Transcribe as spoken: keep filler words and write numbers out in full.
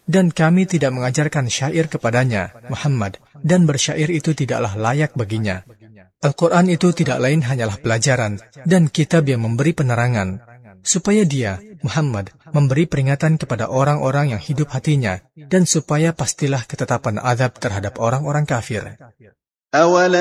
Dan kami tidak mengajarkan syair kepadanya, Muhammad, dan bersyair itu tidaklah layak baginya. Al-Quran itu tidak lain hanyalah pelajaran dan kitab yang memberi penerangan, supaya dia, Muhammad, memberi peringatan kepada orang-orang yang hidup hatinya, dan supaya pastilah ketetapan azab terhadap orang-orang kafir.